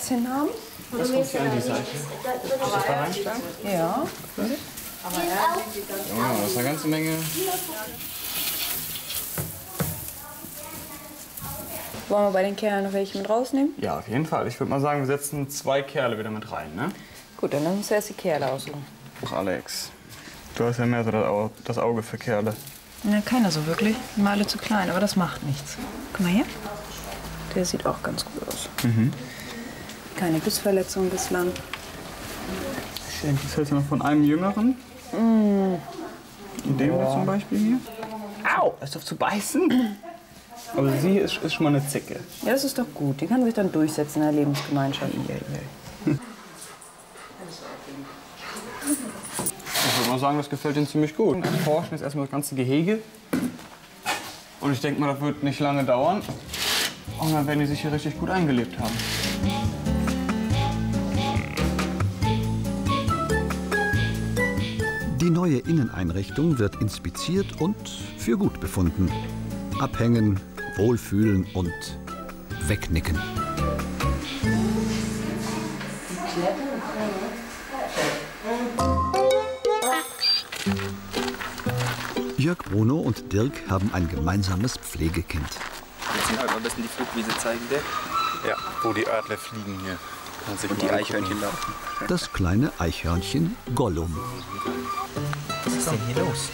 hin haben? Das kommt hier an die Seite. Soll ich da reinstellen? Ja. Ja, das ist eine ganze Menge. Wollen wir bei den Kerlen noch welche mit rausnehmen? Ja, auf jeden Fall. Ich würde mal sagen, wir setzen 2 Kerle wieder mit rein, ne? Gut, dann lass uns erst die Kerle aussuchen. Ach, Alex, du hast ja mehr so das Auge für Kerle. Na, keiner so wirklich. Mal alle zu klein, aber das macht nichts. Guck mal hier. Der sieht auch ganz gut aus. Mhm. Keine Bissverletzung bislang. Schön. Das hältst du noch von einem Jüngeren? In dem hier zum Beispiel hier. Au, ist doch zu beißen. Aber sie ist schon mal eine Zicke. Ja, das ist doch gut. Die kann sich dann durchsetzen in der Lebensgemeinschaft. Ich würde mal sagen, das gefällt ihnen ziemlich gut. Wir erforschen jetzt erstmal das ganze Gehege. Und ich denke mal, das wird nicht lange dauern. Und dann werden die sich hier richtig gut eingelebt haben. Die neue Inneneinrichtung wird inspiziert und für gut befunden. Abhängen, wohlfühlen und wegnicken. Jörg Bruno und Dirk haben ein gemeinsames Pflegekind. Willst du mir halt mal ein bisschen die Flugwiese zeigen, Dirk? Ja, wo die Adler fliegen hier. Und die Eichhörnchen laufen. Das kleine Eichhörnchen Gollum. Was ist denn hier los?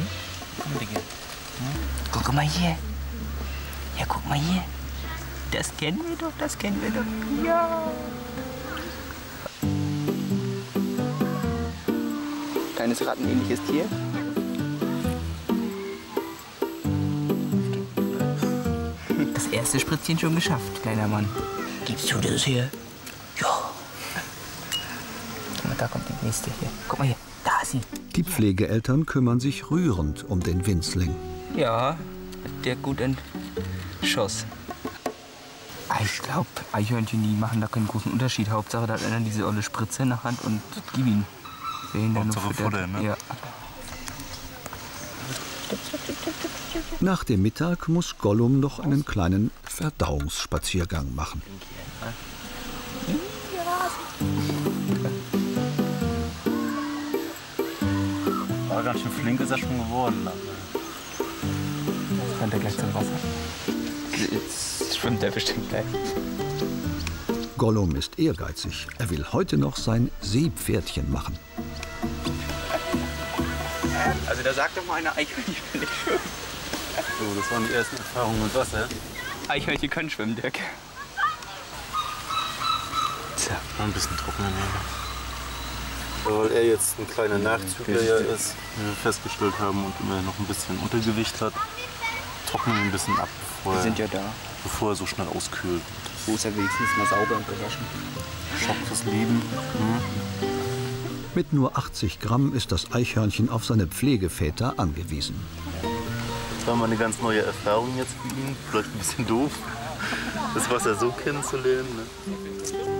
Guck mal hier. Ja, guck mal hier. Das kennen wir doch, das kennen wir doch. Ja. Kleines rattenähnliches Tier. Das erste Spritzchen schon geschafft, kleiner Mann. Gibst du das hier? Ja. Und da kommt die nächste hier. Guck mal hier, da ist sie. Die Pflegeeltern kümmern sich rührend um den Winzling. Ja, der gut Schuss. Ich glaube, Eichhörnchen, die machen da keinen großen Unterschied. Hauptsache, da hat einer diese olle Spritze in der Hand und gib ihn. Hauptsache Futter, ne? Ja. Nach dem Mittag muss Gollum noch einen kleinen Verdauungsspaziergang machen. Aber ganz schön flink ist er schon geworden. Kommt er gleich zum Wasser? Jetzt schwimmt er bestimmt gleich. Gollum ist ehrgeizig. Er will heute noch sein Seepferdchen machen. Also da sagt doch mal einer, Eichhörnchen finde ich schön. So, das waren die ersten Erfahrungen mit Wasser. Eichhörnchen können schwimmen, Dirk. Tja, mal ein bisschen trockener nehmen. Weil er jetzt ein kleiner Nachzügler ja ist, wie wir festgestellt haben, und immer noch ein bisschen Untergewicht hat, trocknen wir ein bisschen ab, bevor er so schnell auskühlt. Wo ist er wenigstens mal sauber und gewaschen? Schock fürs Leben. Mit nur 80 Gramm ist das Eichhörnchen auf seine Pflegeväter angewiesen. Das war mal eine ganz neue Erfahrung jetzt für ihn. Vielleicht ein bisschen doof, das Wasser so kennenzulernen. Ne?